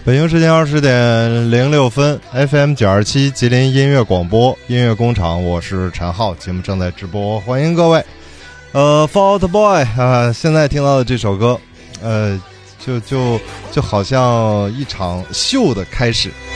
北京时间20:06 FM 927吉林音乐广播音乐工厂，我是陈浩，节目正在直播，欢迎各位。Fall Out Boy 现在听到的这首歌，就好像一场秀的开始。